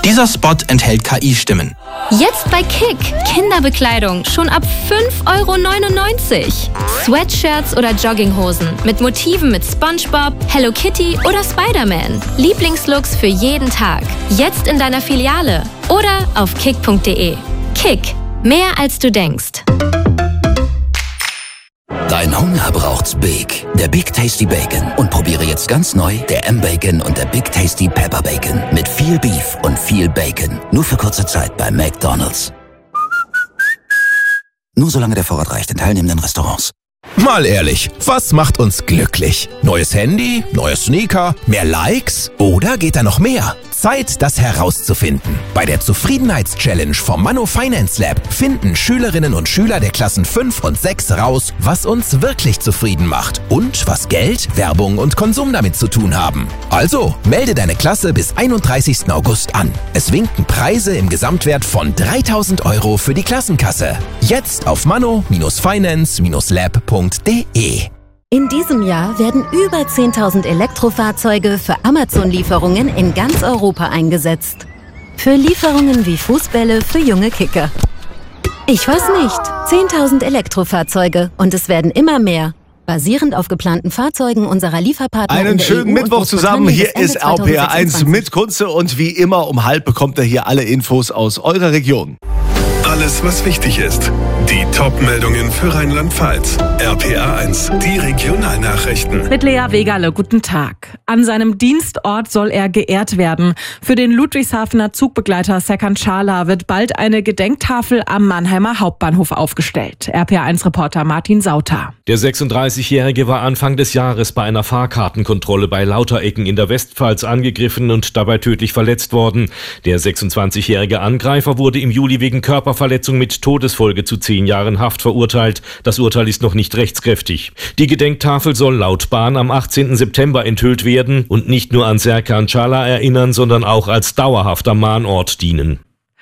Dieser Spot enthält KI-Stimmen. Jetzt bei Kick. Kinderbekleidung schon ab 5,99 €. Sweatshirts oder Jogginghosen mit Motiven mit SpongeBob, Hello Kitty oder Spider-Man. Lieblingslooks für jeden Tag. Jetzt in deiner Filiale oder auf kick.de. Kick. Mehr als du denkst. Dein Hunger braucht's Big. Der Big Tasty Bacon. Und probiere jetzt ganz neu der M-Bacon und der Big Tasty Pepper Bacon. Mit viel Beef und viel Bacon. Nur für kurze Zeit bei McDonald's. Nur solange der Vorrat reicht in teilnehmenden Restaurants. Mal ehrlich, was macht uns glücklich? Neues Handy, neue Sneaker, mehr Likes oder geht da noch mehr? Zeit, das herauszufinden. Bei der Zufriedenheits-Challenge vom Mano Finance Lab finden Schülerinnen und Schüler der Klassen 5 und 6 raus, was uns wirklich zufrieden macht und was Geld, Werbung und Konsum damit zu tun haben. Also, melde deine Klasse bis 31. August an. Es winken Preise im Gesamtwert von 3.000 € für die Klassenkasse. Jetzt auf mano-finance-lab.de. In diesem Jahr werden über 10.000 Elektrofahrzeuge für Amazon-Lieferungen in ganz Europa eingesetzt. Für Lieferungen wie Fußbälle für junge Kicker. Ich weiß nicht. 10.000 Elektrofahrzeuge und es werden immer mehr. Basierend auf geplanten Fahrzeugen unserer Lieferpartner. Einen schönen Mittwoch zusammen. Hier ist RPR1 mit Kunze und wie immer um 12:30 bekommt ihr hier alle Infos aus eurer Region. Alles, was wichtig ist. Die Top-Meldungen für Rheinland-Pfalz. RPR1, die Regionalnachrichten. Mit Lea Wegerle, guten Tag. An seinem Dienstort soll er geehrt werden. Für den Ludwigshafener Zugbegleiter Serkan Çağlar wird bald eine Gedenktafel am Mannheimer Hauptbahnhof aufgestellt. RPR1-Reporter Martin Sauter. Der 36-Jährige war Anfang des Jahres bei einer Fahrkartenkontrolle bei Lauterecken in der Westpfalz angegriffen und dabei tödlich verletzt worden. Der 26-jährige Angreifer wurde im Juli wegen Körperverletzung mit Todesfolge zu 10 Jahren Haft verurteilt. Das Urteil ist noch nicht rechtskräftig. Die Gedenktafel soll laut Bahn am 18. September enthüllt werden und nicht nur an Serkan Çağlar erinnern, sondern auch als dauerhafter Mahnort dienen.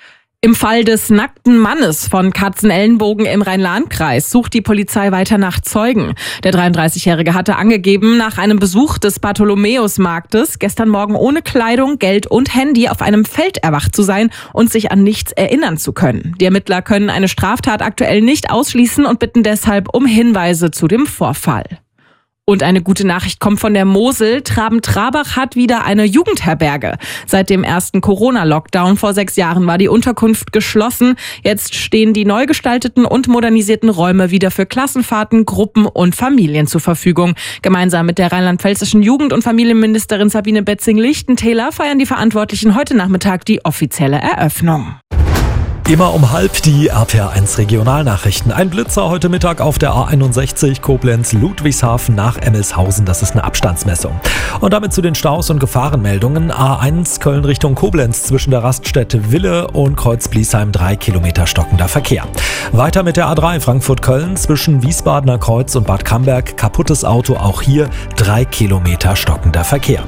Im Fall des nackten Mannes von Katzenellenbogen im Rhein-Lahn-Kreis sucht die Polizei weiter nach Zeugen. Der 33-Jährige hatte angegeben, nach einem Besuch des Bartholomäusmarktes gestern Morgen ohne Kleidung, Geld und Handy auf einem Feld erwacht zu sein und sich an nichts erinnern zu können. Die Ermittler können eine Straftat aktuell nicht ausschließen und bitten deshalb um Hinweise zu dem Vorfall. Und eine gute Nachricht kommt von der Mosel. Traben-Trabach hat wieder eine Jugendherberge. Seit dem ersten Corona-Lockdown vor 6 Jahren war die Unterkunft geschlossen. Jetzt stehen die neu gestalteten und modernisierten Räume wieder für Klassenfahrten, Gruppen und Familien zur Verfügung. Gemeinsam mit der rheinland-pfälzischen Jugend- und Familienministerin Sabine Betzing-Lichtentäler feiern die Verantwortlichen heute Nachmittag die offizielle Eröffnung. Immer um 12:30 die RPR1 Regionalnachrichten. Ein Blitzer heute Mittag auf der A61 Koblenz-Ludwigshafen nach Emmelshausen. Das ist eine Abstandsmessung. Und damit zu den Staus und Gefahrenmeldungen. A1 Köln Richtung Koblenz zwischen der Raststätte Wille und Kreuz-Bliesheim 3 Kilometer stockender Verkehr. Weiter mit der A3 Frankfurt-Köln zwischen Wiesbadener Kreuz und Bad Camberg. Kaputtes Auto, auch hier 3 Kilometer stockender Verkehr.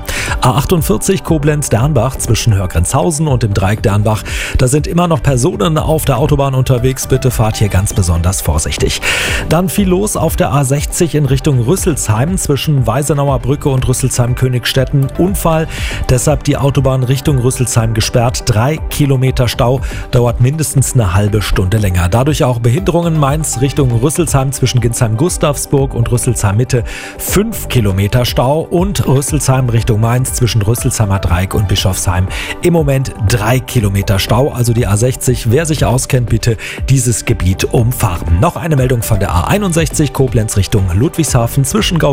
A48 Koblenz-Dernbach zwischen Hörgrenzhausen und dem Dreieck Dernbach. Da sind immer noch Personen auf der Autobahn unterwegs. Bitte fahrt hier ganz besonders vorsichtig. Dann viel los auf der A60 in Richtung Rüsselsheim zwischen Weisenauer Brücke und Rüsselsheim-Königstetten. Unfall, deshalb die Autobahn Richtung Rüsselsheim gesperrt. 3 Kilometer Stau, dauert mindestens eine halbe Stunde länger. Dadurch auch Behinderungen. Mainz Richtung Rüsselsheim zwischen Ginsheim-Gustavsburg und Rüsselsheim-Mitte. 5 Kilometer Stau und Rüsselsheim Richtung Mainz zwischen Rüsselsheimer Dreieck und Bischofsheim. Im Moment 3 Kilometer Stau, also die A60. Wer sich auskennt, bitte dieses Gebiet umfahren. Noch eine Meldung von der A61 Koblenz Richtung Ludwigshafen zwischen